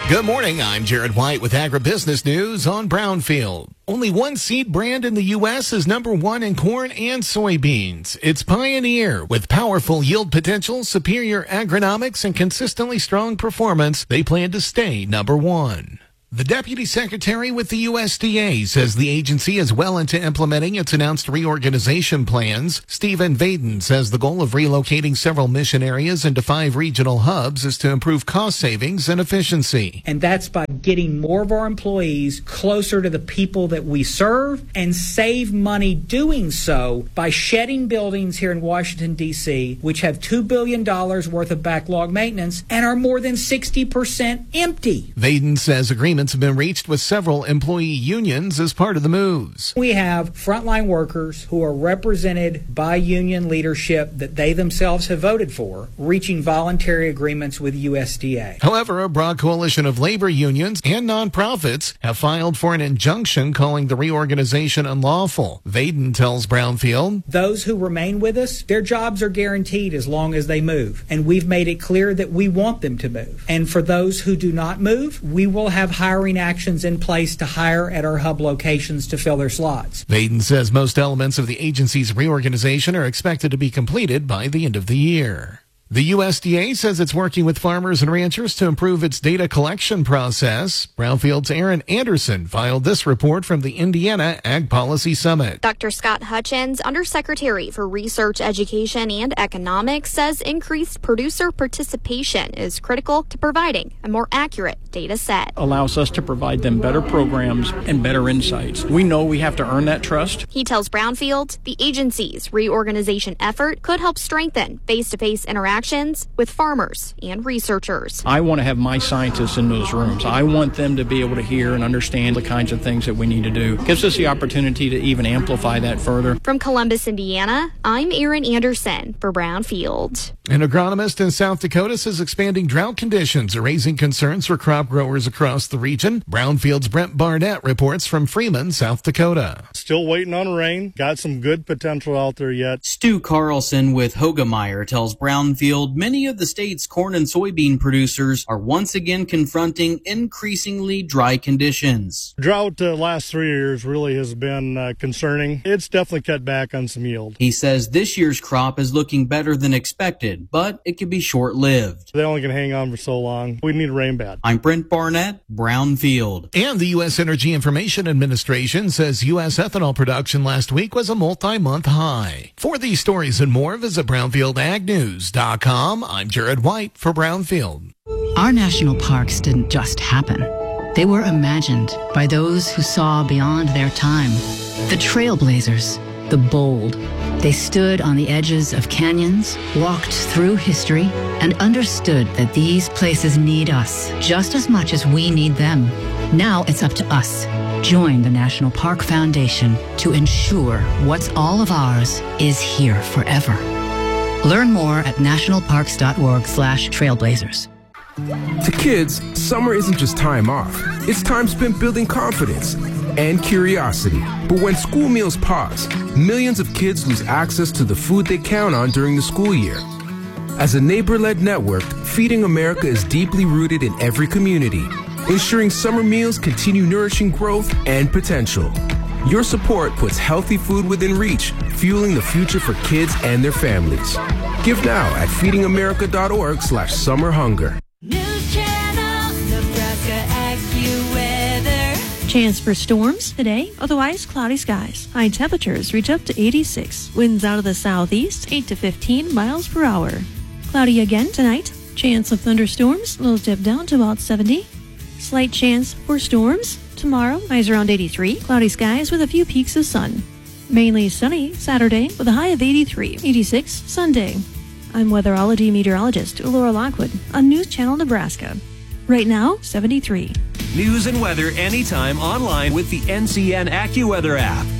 Good morning. I'm Jared White with Agribusiness News on Brownfield. Only one seed brand in the U.S. is number one in corn and soybeans. It's Pioneer. With powerful yield potential, superior agronomics, and consistently strong performance, they plan to stay number one. The Deputy Secretary with the USDA says the agency is well into implementing its announced reorganization plans. Stephen Vaden says the goal of relocating several mission areas into 5 regional hubs is to improve cost savings and efficiency. And that's by getting more of our employees closer to the people that we serve and save money doing so by shedding buildings here in Washington, D.C., which have $2 billion worth of backlog maintenance and are more than 60% empty. Vaden says agreements have been reached with several employee unions as part of the moves. We have frontline workers who are represented by union leadership that they themselves have voted for, reaching voluntary agreements with USDA. However, a broad coalition of labor unions and nonprofits have filed for an injunction calling the reorganization unlawful. Vaden tells Brownfield, those who remain with us, their jobs are guaranteed as long as they move. And we've made it clear that we want them to move. And for those who do not move, we will have hiring actions in place to hire at our hub locations to fill their slots. Vaden says most elements of the agency's reorganization are expected to be completed by the end of the year. The USDA says it's working with farmers and ranchers to improve its data collection process. Brownfield's Aaron Anderson filed this report from the Indiana Ag Policy Summit. Dr. Scott Hutchins, Undersecretary for Research, Education, and Economics, says increased producer participation is critical to providing a more accurate data set. Allows us to provide them better programs and better insights. We know we have to earn that trust. He tells Brownfield the agency's reorganization effort could help strengthen face-to-face interactions with farmers and researchers. I want to have my scientists in those rooms. I want them to be able to hear and understand the kinds of things that we need to do. Gives us the opportunity to even amplify that further. From Columbus, Indiana, I'm Erin Anderson for Brownfield. An agronomist in South Dakota says expanding drought conditions are raising concerns for crop growers across the region. Brownfield's Brent Barnett reports from Freeman, South Dakota. Still waiting on rain. Got some good potential out there yet. Stu Carlson with Hogemeyer tells Brownfield many of the state's corn and soybean producers are once again confronting increasingly dry conditions. Drought the last 3 years really has been concerning. It's definitely cut back on some yield. He says this year's crop is looking better than expected, but it could be short-lived. They only can hang on for so long. We need rain bad. I'm Brent Barnett, Brownfield. And the U.S. Energy Information Administration says U.S. ethanol production last week was a multi-month high. For these stories and more, visit BrownfieldAgNews.com. I'm Jared White for Brownfield. Our national parks didn't just happen. They were imagined by those who saw beyond their time. The trailblazers, the bold. They stood on the edges of canyons, walked through history, and understood that these places need us just as much as we need them. Now it's up to us. Join the National Park Foundation to ensure what's all of ours is here forever. Learn more at nationalparks.org/trailblazers. To kids, summer isn't just time off. It's time spent building confidence and curiosity. But when school meals pause, millions of kids lose access to the food they count on during the school year. As a neighbor-led network, Feeding America is deeply rooted in every community, ensuring summer meals continue nourishing growth and potential. Your support puts healthy food within reach, fueling the future for kids and their families. Give now at feedingamerica.org/summerhunger. News Channel, Nebraska AccuWeather. Chance for storms today, otherwise cloudy skies. High temperatures reach up to 86. Winds out of the southeast, 8 to 15 miles per hour. Cloudy again tonight. Chance of thunderstorms, low dip down to about 70. Slight chance for storms. Tomorrow, highs around 83. Cloudy skies with a few peaks of sun. Mainly sunny Saturday with a high of 83. 86 Sunday. I'm weatherology meteorologist Laura Lockwood on News Channel Nebraska. Right now, 73. News and weather anytime online with the NCN AccuWeather app.